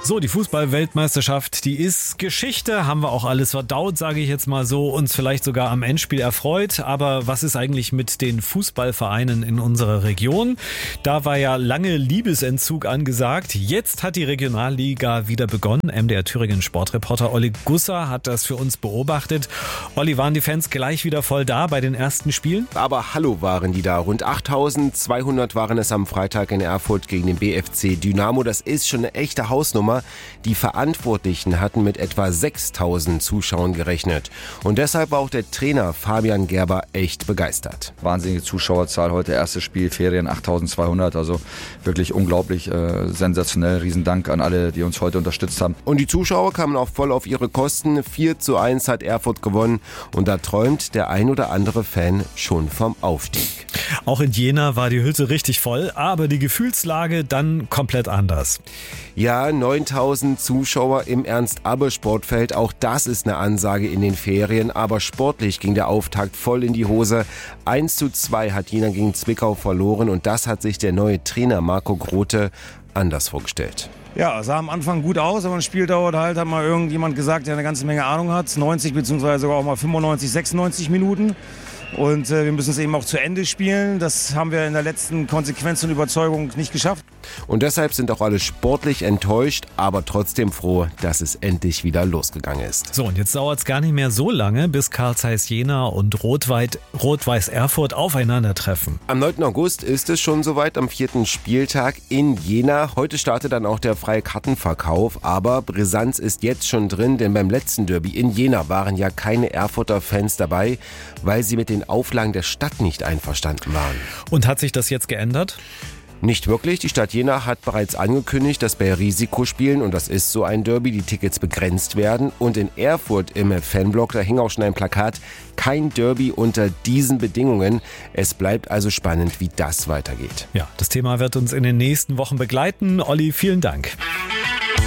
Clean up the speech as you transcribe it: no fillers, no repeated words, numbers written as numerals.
So, die Fußball-Weltmeisterschaft, die ist Geschichte, haben wir auch alles verdaut, sage ich jetzt mal so, uns vielleicht sogar am Endspiel erfreut. Aber was ist eigentlich mit den Fußballvereinen in unserer Region? Da war ja lange Liebesentzug angesagt. Jetzt hat die Regionalliga wieder begonnen. MDR Thüringen Sportreporter Olli Gusser hat das für uns beobachtet. Olli, waren die Fans gleich wieder voll da bei den ersten Spielen? Aber hallo waren die da. Rund 8.200 waren es am Freitag in Erfurt gegen den BFC Dynamo. Das ist schon eine echte Hausnummer. Die Verantwortlichen hatten mit etwa 6.000 Zuschauern gerechnet. Und deshalb war auch der Trainer Fabian Gerber echt begeistert. Wahnsinnige Zuschauerzahl, heute erstes Spiel, Ferien 8.200, also wirklich unglaublich, sensationell. Riesendank an alle, die uns heute unterstützt haben. Und die Zuschauer kamen auch voll auf ihre Kosten. 4:1 hat Erfurt gewonnen und da träumt der ein oder andere Fan schon vom Aufstieg. Auch in Jena war die Hütte richtig voll, aber die Gefühlslage dann komplett anders. Ja, 9.000 Zuschauer im Ernst-Abbe-Sportfeld, auch das ist eine Ansage in den Ferien, aber sportlich ging der Auftakt voll in die Hose. 1:2 hat Jena gegen Zwickau verloren und das hat sich der neue Trainer Marco Grote anders vorgestellt. Ja, sah am Anfang gut aus, aber ein Spiel dauert halt, hat mal irgendjemand gesagt, der eine ganze Menge Ahnung hat, 90 bzw. sogar auch mal 95, 96 Minuten. Und wir müssen es eben auch zu Ende spielen. Das haben wir in der letzten Konsequenz und Überzeugung nicht geschafft. Und deshalb sind auch alle sportlich enttäuscht, aber trotzdem froh, dass es endlich wieder losgegangen ist. So, und jetzt dauert es gar nicht mehr so lange, bis Carl Zeiss Jena und Rot-Weiß Erfurt aufeinandertreffen. Am 9. August ist es schon soweit, am 4. Spieltag in Jena. Heute startet dann auch der freie Kartenverkauf, aber Brisanz ist jetzt schon drin, denn beim letzten Derby in Jena waren ja keine Erfurter Fans dabei, weil sie mit den Auflagen der Stadt nicht einverstanden waren. Und hat sich das jetzt geändert? Nicht wirklich. Die Stadt Jena hat bereits angekündigt, dass bei Risikospielen, und das ist so ein Derby, die Tickets begrenzt werden. Und in Erfurt im Fanblock, da hing auch schon ein Plakat, kein Derby unter diesen Bedingungen. Es bleibt also spannend, wie das weitergeht. Ja, das Thema wird uns in den nächsten Wochen begleiten. Olli, vielen Dank.